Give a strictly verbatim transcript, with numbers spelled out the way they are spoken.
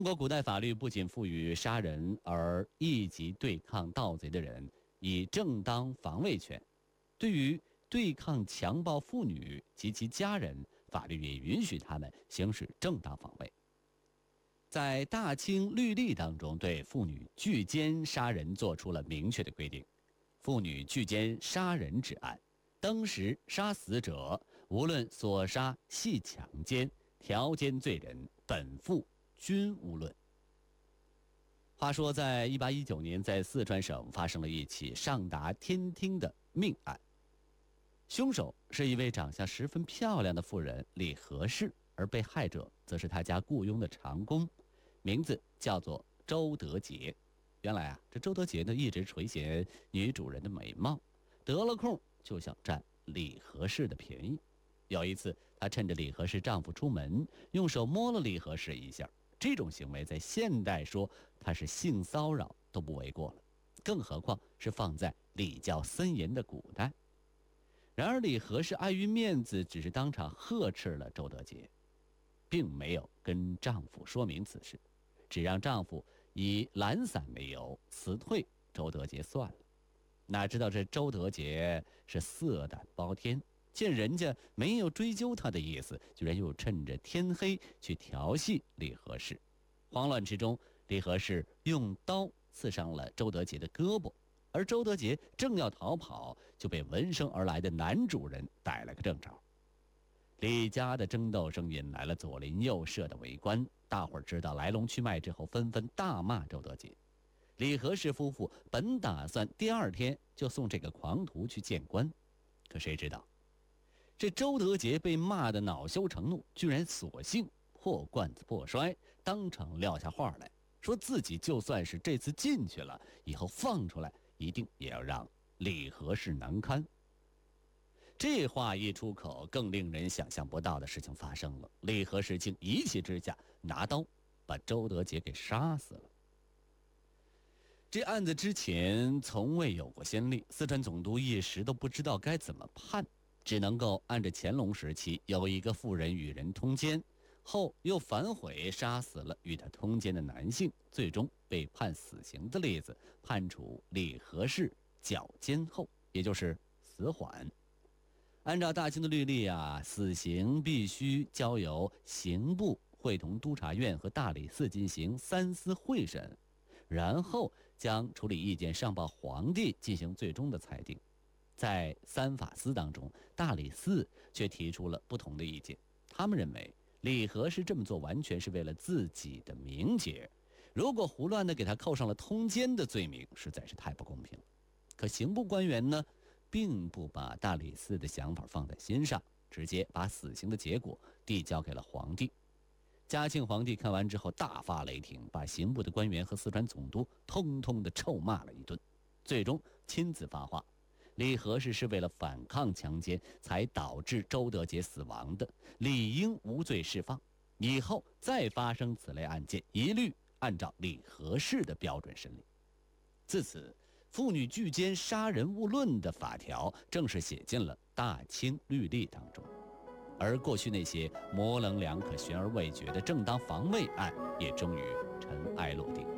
中国古代法律不仅赋予杀人而一级对抗盗贼的人以正当防卫权，对于对抗强暴妇女及其家人，法律也允许他们行使正当防卫。在《大清律例》当中，对妇女拒奸杀人作出了明确的规定：妇女拒奸杀人之案，当时杀死者，无论所杀系强奸、条奸罪人，本妇均无论。话说，在一八一九年，在四川省发生了一起上达天听的命案，凶手是一位长相十分漂亮的妇人李和氏，而被害者则是他家雇佣的长工，名字叫做周德杰。原来啊，这周德杰呢一直垂涎女主人的美貌，得了空就想占李和氏的便宜。有一次，他趁着李和氏丈夫出门，用手摸了李和氏一下。这种行为在现代说他是性骚扰都不为过了，更何况是放在礼教森严的古代。然而李和氏碍于面子，只是当场呵斥了周德杰，并没有跟丈夫说明此事，只让丈夫以懒散为由辞退周德杰算了。哪知道这周德杰是色胆包天，见人家没有追究他的意思，居然又趁着天黑去调戏李和氏。慌乱之中，李和氏用刀刺伤了周德杰的胳膊，而周德杰正要逃跑，就被闻声而来的男主人逮了个正着。李家的争斗声引来了左邻右舍的围观，大伙儿知道来龙去脉之后，纷纷大骂周德杰。李和氏夫妇本打算第二天就送这个狂徒去见官，可谁知道这周德杰被骂得恼羞成怒，居然索性破罐子破摔，当场撂下话来，说自己就算是这次进去了，以后放出来一定也要让李和氏难堪。这话一出口，更令人想象不到的事情发生了，李和氏竟一气之下拿刀把周德杰给杀死了。这案子之前从未有过先例，四川总督一时都不知道该怎么判，只能够按着乾隆时期有一个妇人与人通奸，后又反悔杀死了与他通奸的男性，最终被判死刑的例子，判处李和氏绞监后，也就是死缓。按照大清的律例啊，死刑必须交由刑部会同督察院和大理寺进行三司会审，然后将处理意见上报皇帝进行最终的裁定。在三法司当中，大理寺却提出了不同的意见，他们认为李和氏这么做完全是为了自己的名节，如果胡乱的给他扣上了通奸的罪名，实在是太不公平了。可刑部官员呢，并不把大理寺的想法放在心上，直接把死刑的结果递交给了皇帝。嘉庆皇帝看完之后大发雷霆，把刑部的官员和四川总督通通的臭骂了一顿，最终亲自发话，李和氏是为了反抗强奸才导致周德杰死亡的，理应无罪释放，以后再发生此类案件，一律按照李和氏的标准审理。自此，妇女拒奸杀人勿论的法条正式写进了大清律例当中，而过去那些模棱两可、悬而未决的正当防卫案也终于尘埃落定。